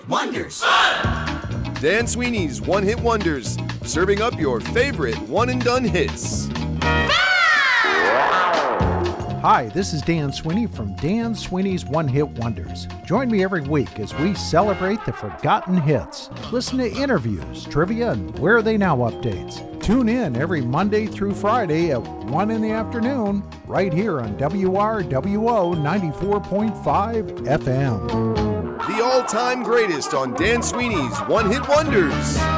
Wonders. Dan Sweeney's One Hit Wonders, serving up your favorite one-and-done hits. Hi, this is Dan Sweeney from Dan Sweeney's One Hit Wonders. Join me every week as we celebrate the forgotten hits. Listen to interviews, trivia, and Where Are They Now updates. Tune in every Monday through Friday at 1 in the afternoon, right here on WRWO 94.5 FM. The all-time greatest on Dan Sweeney's One Hit Wonders.